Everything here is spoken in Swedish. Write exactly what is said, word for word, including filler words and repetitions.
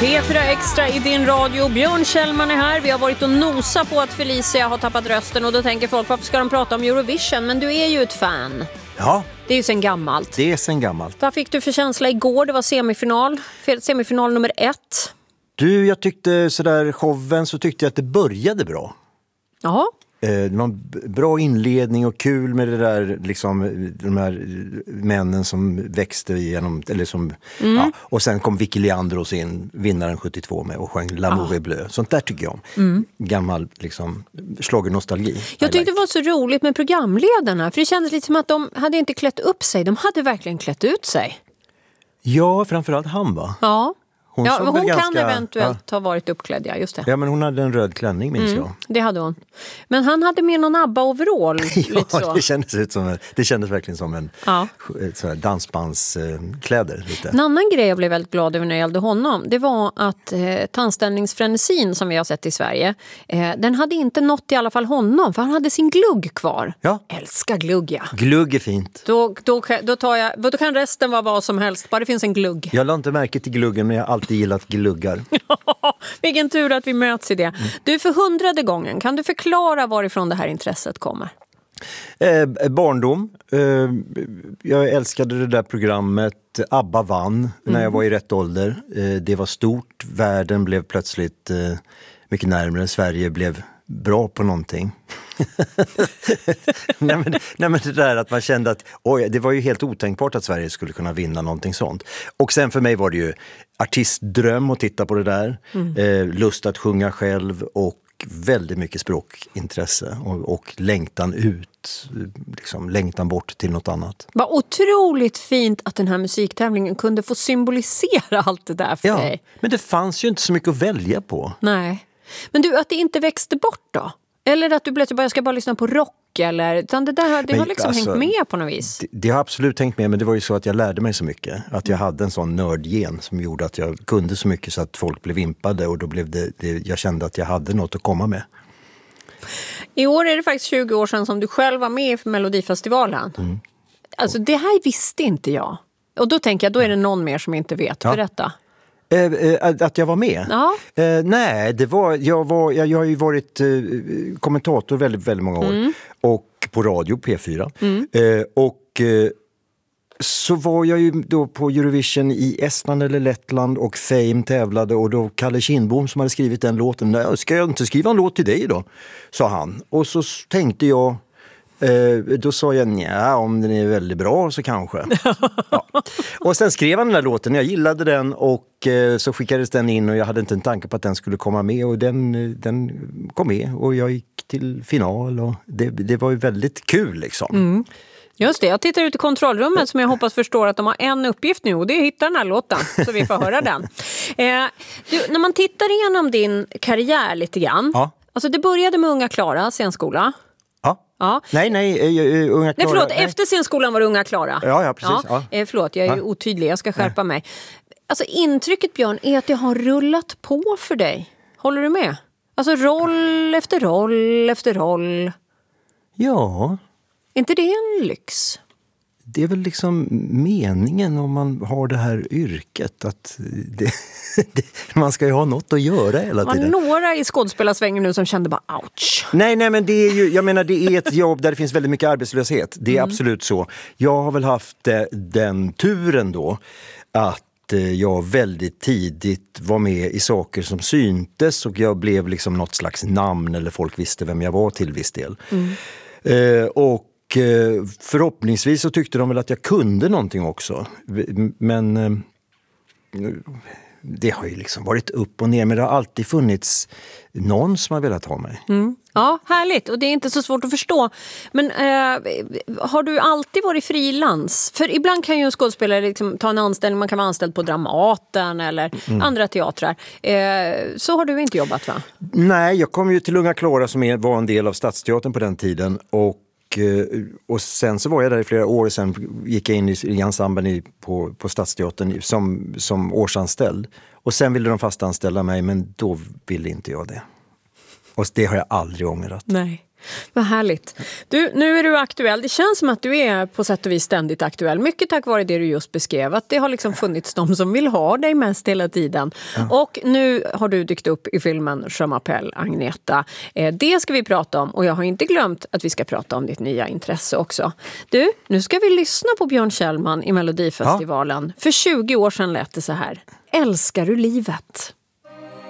P fyra Extra i din radio. Björn Kjellman är här. Vi har varit och nosa på att Felicia har tappat rösten. Och då tänker folk, varför ska de prata om Eurovision? Men du är ju ett fan. Ja. Det är ju sen gammalt. Det är sen gammalt. Vad fick du för känsla igår? Det var semifinal. Semifinal nummer ett. Du, jag tyckte sådär showen så tyckte jag att det började bra. Jaha. Det var en bra inledning och kul med det där, liksom, de här männen som växte igenom, eller som, mm. ja, och sen kom Vicky Leandros in, vinnaren sjuttiotvå med och sjöng L'amour est bleu. Sånt där tycker jag om. Mm. Gammal, liksom, schlagernostalgi. Jag tyckte like. Det var så roligt med programledarna, för det kändes lite som att de hade inte klätt upp sig, de hade verkligen klätt ut sig. Ja, framförallt han, va? Ja. Hon, ja, hon kan ganska, eventuellt ja. ha varit uppklädd, ja, just det. Ja, men hon hade en röd klänning, minns mm, jag. Det hade hon. Men han hade med någon ABBA-overall. Ja, lite så. Det kändes ut som en, det kändes verkligen som en ja. så här dansbandskläder. Lite. En annan grej jag blev väldigt glad över när det gällde honom, det var att eh, tandställningsfrenesin som vi har sett i Sverige, eh, den hade inte nått i alla fall honom, för han hade sin glugg kvar. Ja. Älskar glugg, ja. Glugg är fint. Då, då, då, tar jag, då kan resten vara vad som helst, bara det finns en glugg. Jag lade inte märke till gluggen, men jag har alltid gillat glugg. Vilken tur att vi möts i det. Mm. Du, för hundrade gången, kan du förklara varifrån det här intresset kommer? Eh, barndom. Eh, jag älskade det där programmet. ABBA vann mm. när jag var i rätt ålder. Eh, det var stort. Världen blev plötsligt eh, mycket närmare. Sverige blev bra på någonting. nej, men, nej men det där att man kände att oj, det var ju helt otänkbart att Sverige skulle kunna vinna någonting sånt. Och sen för mig var det ju artistdröm att titta på det där. Mm. Eh, lust att sjunga själv och väldigt mycket språkintresse och, och längtan ut, liksom längtan bort till något annat. Vad otroligt fint att den här musiktävlingen kunde få symbolisera allt det där för ja, dig. Men det fanns ju inte så mycket att välja på. Nej. Men du, att det inte växte bort då? Eller att du plötsligt bara, jag ska bara lyssna på rock eller, utan det där det men, har liksom alltså, hängt med på något vis. Det, det har absolut hängt med, men det var ju så att jag lärde mig så mycket. Att jag hade en sån nördgen som gjorde att jag kunde så mycket så att folk blev impade och då blev det, det jag kände att jag hade något att komma med. I år är det faktiskt tjugo år sedan som du själv var med i Melodifestivalen. Mm. Alltså det här visste inte jag. Och då tänker jag, då är det någon mer som inte vet. Ja. Berätta. Att jag var med? Ja. Eh, nej, det var, jag, var, jag, jag har ju varit eh, kommentator väldigt, väldigt många år. Mm. Och på radio, P fyra. Mm. Eh, och eh, så var jag ju då på Eurovision i Estland eller Lettland och Fame tävlade. Och då Kalle Kindbom som hade skrivit den låten, nej, ska jag inte skriva en låt till dig då? Sa han. Och så tänkte jag, då sa jag, nja, om den är väldigt bra så kanske. Ja. Och sen skrev han den där låten, jag gillade den och så skickades den in och jag hade inte en tanke på att den skulle komma med och den, den kom med och jag gick till final och det, det var ju väldigt kul liksom. Mm. Just det, jag tittar ut i kontrollrummet som jag hoppas förstår att de har en uppgift nu och det är att hitta den här låten så vi får höra den. Eh, du, när man tittar igenom din karriär lite grann, ja. Alltså det började med Unga Klara, scenskola. Ja. Nej, nej, uh, Unga Klara. Nej, förlåt, nej. Efter scenskolan var det Unga Klara. Ja, ja, precis. Ja. Ja. Eh, förlåt, jag är ju otydlig, jag ska skärpa ja. mig. Alltså intrycket, Björn, är att det har rullat på för dig. Håller du med? Alltså roll efter roll efter roll. Ja. Är inte det en lyx? Det är väl liksom meningen om man har det här yrket att det, det, man ska ju ha något att göra hela tiden. Var några i skådespelarsvängen nu som kände bara ouch? Nej, nej, men det är ju, jag menar det är ett jobb där det finns väldigt mycket arbetslöshet. Det är mm. absolut så. Jag har väl haft den turen då att jag väldigt tidigt var med i saker som syntes och jag blev liksom något slags namn eller folk visste vem jag var till viss del. Mm. Eh, och förhoppningsvis så tyckte de väl att jag kunde någonting också. Men det har ju liksom varit upp och ner. Men det har alltid funnits någon som har velat ha mig. Mm. Ja, härligt. Och det är inte så svårt att förstå. Men eh, har du alltid varit frilans? För ibland kan ju en skådespelare liksom ta en anställning. Man kan vara anställd på Dramaten eller mm. andra teatrar. Eh, så har du inte jobbat, va? Nej, jag kom ju till Unga Klara som var en del av Stadsteatern på den tiden. Och Och sen så var jag där i flera år, sen gick jag in i ensemblen på, på Stadsteatern som, som årsanställd. Och sen ville de fast anställa mig, men då ville inte jag det. Och det har jag aldrig ångrat. Nej. Vad härligt. Du, nu är du aktuell. Det känns som att du är på sätt och vis ständigt aktuell. Mycket tack vare det du just beskrev. Att det har liksom funnits de som vill ha dig mest hela tiden. Ja. Och nu har du dykt upp i filmen Je m'appelle Agneta. Eh, det ska vi prata om. Och jag har inte glömt att vi ska prata om ditt nya intresse också. Du, nu ska vi lyssna på Björn Kjellman i Melodifestivalen. Ja. För tjugo år sedan lät det så här. Älskar du livet?